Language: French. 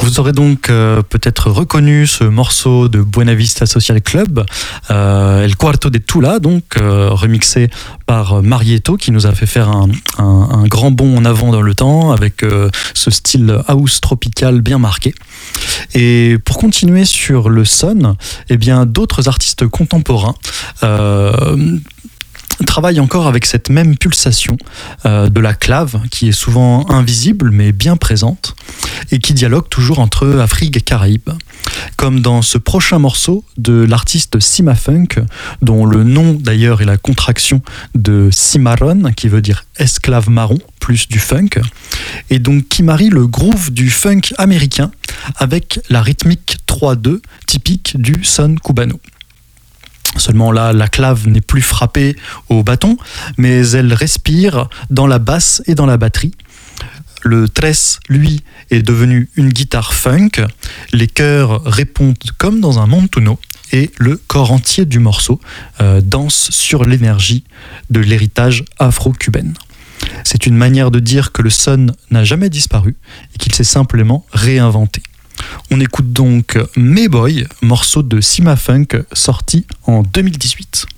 Vous aurez donc peut-être reconnu ce morceau de Buena Vista Social Club, El Cuarto de Tula, donc remixé par Marieto, qui nous a fait faire un grand bond en avant dans le temps avec ce style house tropical bien marqué. Et pour continuer sur le son, eh bien d'autres artistes contemporains travaille encore avec cette même pulsation de la clave qui est souvent invisible mais bien présente et qui dialogue toujours entre Afrique et Caraïbes. Comme dans ce prochain morceau de l'artiste Sima Funk, dont le nom d'ailleurs est la contraction de cimarron, qui veut dire esclave marron, plus du funk, et donc qui marie le groove du funk américain avec la rythmique 3/2 typique du son cubano. Seulement là, la clave n'est plus frappée au bâton, mais elle respire dans la basse et dans la batterie. Le tres, lui, est devenu une guitare funk. Les chœurs répondent comme dans un montuno et le corps entier du morceau danse sur l'énergie de l'héritage afro-cubain. C'est une manière de dire que le son n'a jamais disparu et qu'il s'est simplement réinventé. On écoute donc Mayboy, morceau de Sima Funk sorti en 2018.